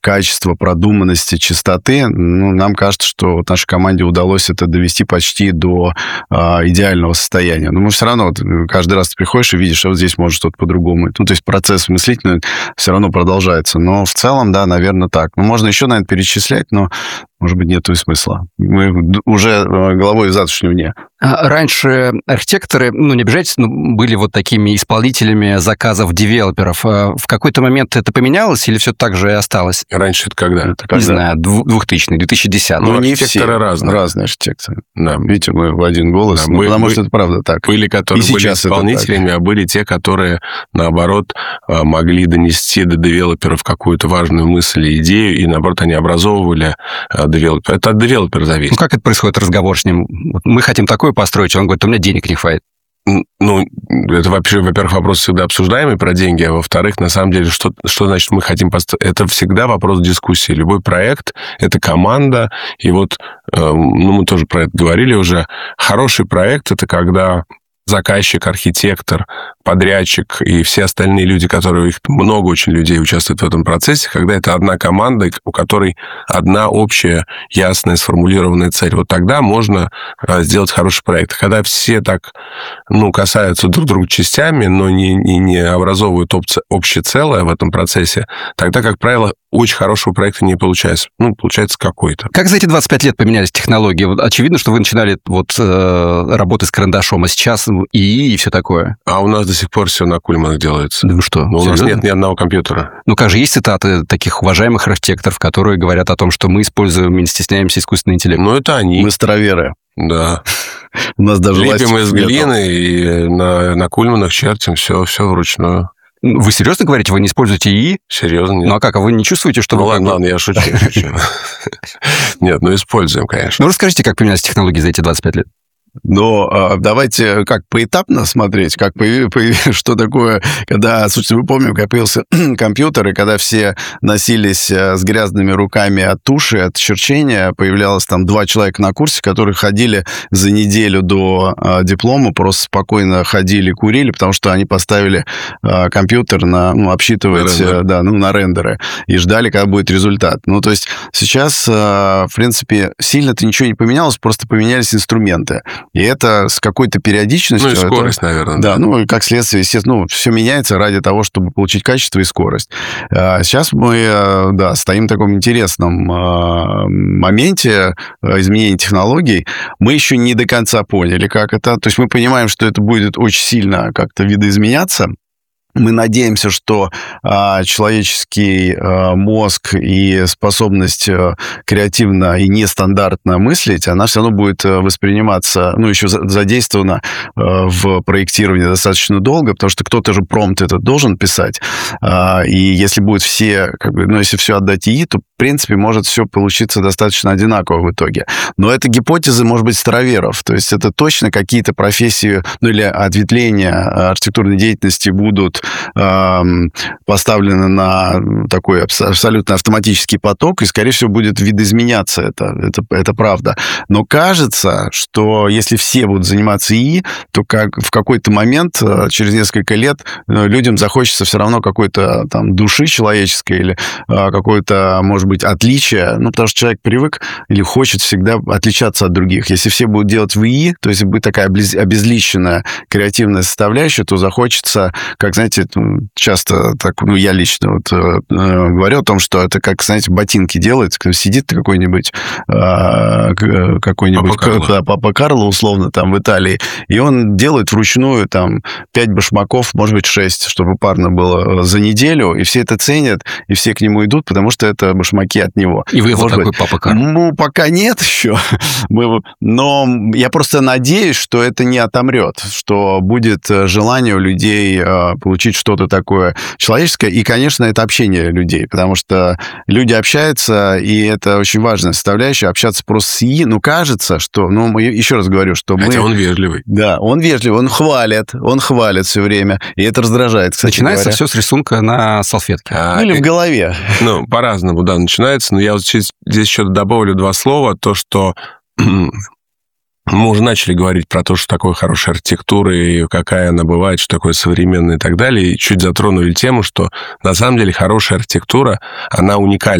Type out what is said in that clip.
качества, продуманности, чистоты, нам кажется, что вот нашей команде удалось это довести почти до идеального состояния. Но мы все равно, вот, каждый раз ты приходишь и видишь, что вот здесь может что-то по-другому. То есть процесс мыслительный все равно продолжается. Но в целом, да, наверное, так. Можно еще, наверное, перечислять, но, может быть, нет и смысла. Мы уже головой в завтрашнем дне. Раньше архитекторы, не обижайтесь, но были вот такими исполнителями заказов девелоперов. В какой-то момент это поменялось или все так же и осталось? Раньше это когда? Не знаю, 2000-й, 2010-й. Не архитекторы все. Разные архитекторы. Да. Видите, мы в один голос. Да, потому что это правда так. Были, которые были исполнителями, а были те, которые, наоборот, могли донести до девелоперов какую-то важную мысль и идею, и, наоборот, они образовывали девелопера. Это от девелопера зависит. Как это происходит, разговор с ним? Мы хотим такое построить, он говорит, у меня денег не хватит. Это, во-первых, вопрос всегда обсуждаемый про деньги, а во-вторых, на самом деле, что значит мы хотим построить? Это всегда вопрос дискуссии. Любой проект – это команда, и вот, мы тоже про это говорили уже, хороший проект – это когда заказчик, архитектор, подрядчик и все остальные люди, которые, их много очень людей участвуют в этом процессе, когда это одна команда, у которой одна общая, ясная, сформулированная цель. Вот тогда можно сделать хороший проект. Когда все так, касаются друг друга частями, но не образовывают общее целое в этом процессе, тогда, как правило, очень хорошего проекта не получается. Получается какой-то. Как за эти 25 лет поменялись технологии? Вот очевидно, что вы начинали работы с карандашом, а сейчас ИИ и все такое. А у нас до сих пор все на Кульманах делается. Да вы что? У нас нет ни одного компьютера. Как же есть цитаты таких уважаемых архитекторов, которые говорят о том, что мы используем и не стесняемся искусственный интеллект. Это они. Мы староверы. Да. У нас даже лепим из глины и на Кульманах чертим все вручную. Вы серьезно говорите, вы не используете ИИ? Серьезно, нет. А как? А вы не чувствуете, что вы... Ладно, я шучу. Нет, используем, конечно. Расскажите, как поменялись технологии за эти 25 лет? Но давайте как поэтапно смотреть, как что такое, когда, собственно, мы помним, как появился компьютер, и когда все носились с грязными руками от туши, от черчения, появлялось там 2 человека на курсе, которые ходили за неделю до диплома, просто спокойно ходили, курили, потому что они поставили компьютер обсчитывать на рендеры и ждали, когда будет результат. То есть сейчас, в принципе, сильно-то ничего не поменялось, просто поменялись инструменты. И это с какой-то периодичностью... и скорость, наверное. Да, и как следствие, естественно, все меняется ради того, чтобы получить качество и скорость. Сейчас мы, стоим в таком интересном моменте изменения технологий. Мы еще не до конца поняли, как это. То есть мы понимаем, что это будет очень сильно как-то видоизменяться. Мы надеемся, что человеческий мозг и способность креативно и нестандартно мыслить, она все равно будет восприниматься, еще задействована в проектировании достаточно долго, потому что кто-то же промпт этот должен писать. И если будет если все отдать ИИ, то, в принципе, может все получиться достаточно одинаково в итоге. Но это гипотеза, может быть, староверов. То есть это точно какие-то профессии, или ответвления архитектурной деятельности будут поставлены на такой абсолютно автоматический поток, и, скорее всего, будет видоизменяться это правда. Но кажется, что если все будут заниматься ИИ, то в какой-то момент, через несколько лет, людям захочется все равно какой-то там души человеческой или какое-то, может быть, отличие, потому что человек привык или хочет всегда отличаться от других. Если все будут делать в ИИ, то есть будет такая обезличенная креативная составляющая, то захочется, как, знаете, часто так, я лично говорю о том, что это как, знаете, ботинки делает, когда сидит какой-нибудь Папа Карло, условно, там в Италии, и он делает вручную там 5 башмаков, может быть, 6, чтобы парно было за неделю, и все это ценят, и все к нему идут, потому что это башмаки от него. И вы вот такой Папа Карло? Пока нет еще, но я просто надеюсь, что это не отомрет, что будет желание у людей получить что-то такое человеческое. И, конечно, это общение людей, потому что люди общаются, и это очень важная составляющая, общаться просто с ИИ. Кажется, что... еще раз говорю, что Хотя он вежливый. Да, он вежливый, он хвалит все время, и это раздражает, кстати Начинается говоря. все с рисунка на салфетке. Или в голове. По-разному, начинается. Но я здесь еще добавлю 2 слова. То, что... Мы уже начали говорить про то, что такое хорошая архитектура и какая она бывает, что такое современная и так далее. И чуть затронули тему, что на самом деле хорошая архитектура, она уникальна.